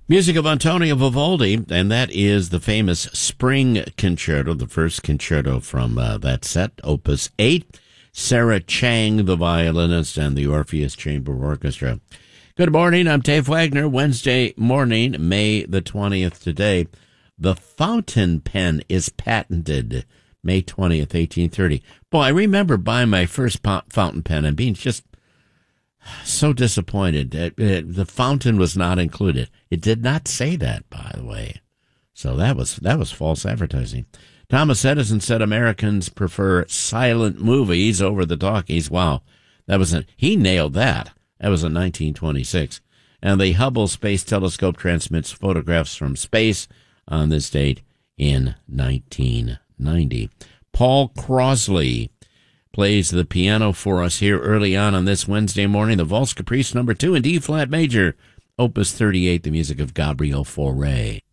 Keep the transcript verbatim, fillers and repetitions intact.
Music of Antonio Vivaldi, and that is the famous Spring Concerto, the first concerto from uh, that set, Opus eight. Sarah Chang, the violinist, and the Orpheus Chamber Orchestra. Good morning, I'm Dave Wagner. Wednesday morning, May the twentieth today. The fountain pen is patented, May twentieth, eighteen thirty. Boy, I remember buying my first fountain pen and being just so disappointed. It, it, the fountain was not included. It did not say that, by the way. So that was that was false advertising. Thomas Edison said Americans prefer silent movies over the talkies. Wow, that was a, he nailed that. That was in nineteen twenty-six. And the Hubble Space Telescope transmits photographs from space on this date in nineteen ninety. Paul Crosley plays the piano for us here early on on this Wednesday morning. The Valse Caprice number two in D-flat major, Opus thirty-eight, the music of Gabriel Fauré.